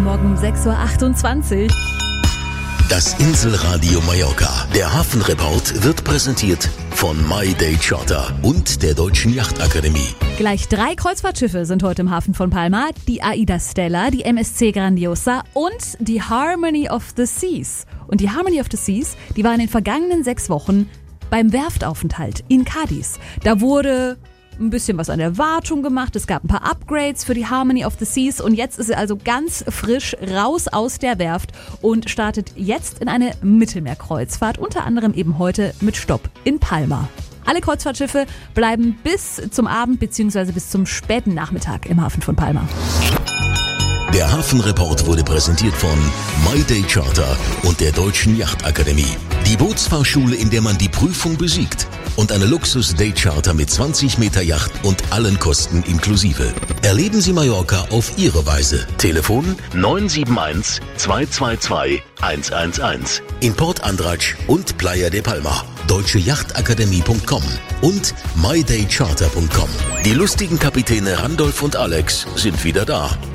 Morgen um 6.28 Uhr. Das Inselradio Mallorca. Der Hafenreport wird präsentiert von My Day Charter und der Deutschen Yachtakademie. Gleich 3 Kreuzfahrtschiffe sind heute im Hafen von Palma. Die AIDA Stella, die MSC Grandiosa und die Harmony of the Seas. Und die Harmony of the Seas, die war in den vergangenen 6 Wochen beim Werftaufenthalt in Cadiz. Da wurde ein bisschen was an der Wartung gemacht. Es gab ein paar Upgrades für die Harmony of the Seas und jetzt ist sie also ganz frisch raus aus der Werft und startet jetzt in eine Mittelmeerkreuzfahrt, unter anderem eben heute mit Stopp in Palma. Alle Kreuzfahrtschiffe bleiben bis zum Abend bzw. bis zum späten Nachmittag im Hafen von Palma. Der Hafenreport wurde präsentiert von My Day Charter und der Deutschen Yachtakademie. Die Bootsfahrschule, in der man die Prüfung besiegt. Und eine Luxus-Day-Charter mit 20 Meter Yacht und allen Kosten inklusive. Erleben Sie Mallorca auf Ihre Weise. Telefon 971 222 111. In Port Andratx und Playa de Palma. deutscheyachtakademie.com und mydaycharter.com. Die lustigen Kapitäne Randolph und Alex sind wieder da.